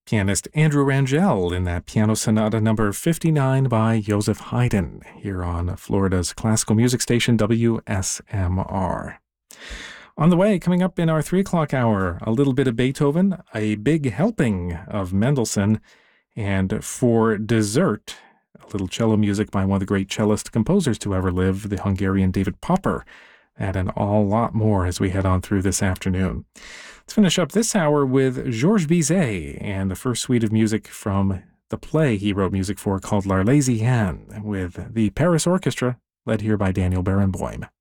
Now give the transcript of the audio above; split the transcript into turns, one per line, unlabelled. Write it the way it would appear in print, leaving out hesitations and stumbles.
Pianist Andrew Rangel in that Piano Sonata number 59 by Joseph Haydn here on Florida's classical music station WSMR. On the way, coming up in our 3 o'clock hour, a little bit of Beethoven, a big helping of Mendelssohn, and for dessert, a little cello music by one of the great cellist composers to ever live, the Hungarian David Popper. That and a lot more as we head on through this afternoon. Let's finish up this hour with Georges Bizet and the first suite of music from the play he wrote music for called L'Arlésienne with the Paris Orchestra, led here by Daniel Barenboim.